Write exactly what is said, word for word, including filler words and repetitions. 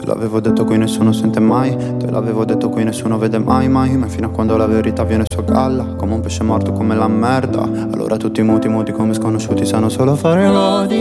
l'avevo detto qui nessuno sente mai, te l'avevo detto qui nessuno vede mai mai, ma fino a quando la verità viene su a galla, come un pesce morto come la merda. Allora tutti muti muti come sconosciuti sanno solo fare lodi.